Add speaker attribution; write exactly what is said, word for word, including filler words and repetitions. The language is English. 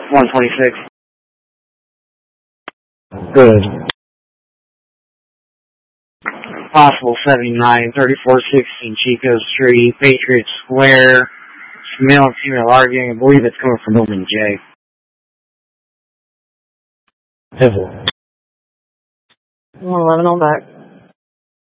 Speaker 1: one twenty-six.
Speaker 2: Good.
Speaker 1: Possible seventy-nine, thirty-four sixteen Chico Street, Patriot Square. Male and female arguing. I believe it's coming from Hillman J.
Speaker 2: Hivil.
Speaker 3: one eleven on back.